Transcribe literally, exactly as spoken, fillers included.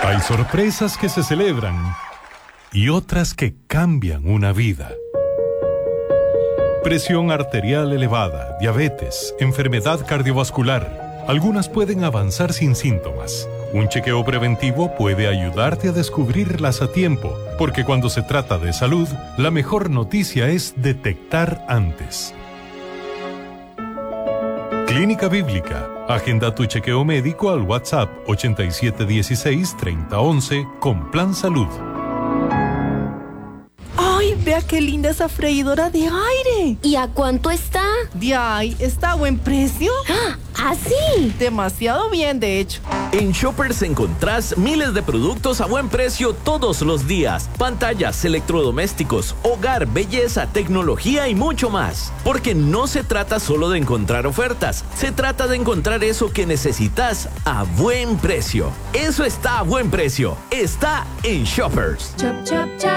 Hay sorpresas que se celebran y otras que cambian una vida. Presión arterial elevada, diabetes, enfermedad cardiovascular. Algunas pueden avanzar sin síntomas. Un chequeo preventivo puede ayudarte a descubrirlas a tiempo, porque cuando se trata de salud, la mejor noticia es detectar antes. Clínica Bíblica. Agenda tu chequeo médico al WhatsApp ochenta y siete dieciséis, treinta once con Plan Salud. ¡Ay, vea qué linda esa freidora de aire! ¿Y a cuánto está? De ay, ¿está a buen precio? ¿Ah, sí? Demasiado bien, de hecho. En Shoppers encontrás miles de productos a buen precio todos los días. Pantallas, electrodomésticos, hogar, belleza, tecnología y mucho más. Porque no se trata solo de encontrar ofertas, se trata de encontrar eso que necesitas a buen precio. Eso está a buen precio. Está en Shoppers. Chop, chop, chop.